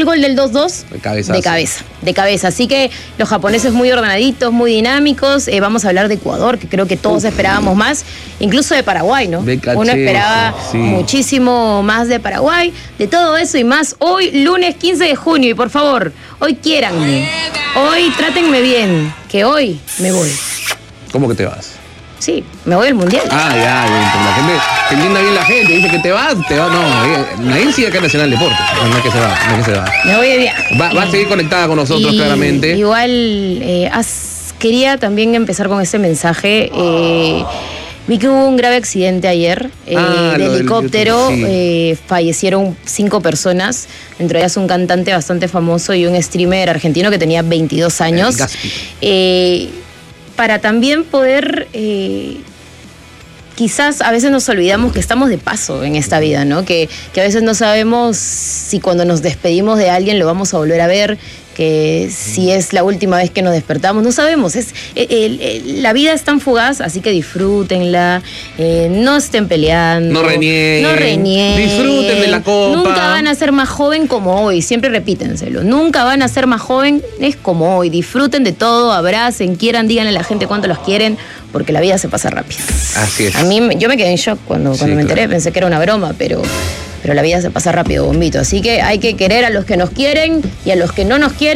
el gol del 2-2? De cabeza. Así que los japoneses muy ordenaditos, muy dinámicos. Vamos a hablar de Ecuador, que creo que todos esperábamos más. Incluso de Paraguay, ¿no? Uno esperaba muchísimo más de Paraguay. De todo eso y más. Hoy, lunes 15 de junio. Y por favor, hoy quiéranme. Hoy trátenme bien. Que hoy me voy. ¿Cómo que te vas? Sí, me voy al Mundial. Ya, bien. La gente, que entienda bien la gente. Dice que te vas. No, nadie sigue acá en Nacional Deportes. No es que se va. Me voy de viaje. Va a seguir conectada con nosotros, claramente. Igual, quería también empezar con este mensaje. Vi que hubo un grave accidente ayer de helicóptero. Fallecieron 5 personas, entre ellas un cantante bastante famoso y un streamer argentino que tenía 22 años. Para también poder, quizás a veces nos olvidamos que estamos de paso en esta vida, ¿no? Que a veces no sabemos si cuando nos despedimos de alguien lo vamos a volver a ver, que si es la última vez que nos despertamos, no sabemos. La vida es tan fugaz, así que disfrútenla, no estén peleando. No renieguen. Disfruten de la copa. Nunca van a ser más joven como hoy, siempre repítenselo. Nunca van a ser más jóvenes como hoy. Disfruten de todo, abracen, quieran, díganle a la gente cuánto los quieren, porque la vida se pasa rápido. Así es. Yo me quedé en shock cuando me enteré, pensé que era una broma, pero la vida se pasa rápido, Bombito. Así que hay que querer a los que nos quieren y a los que no nos quieren.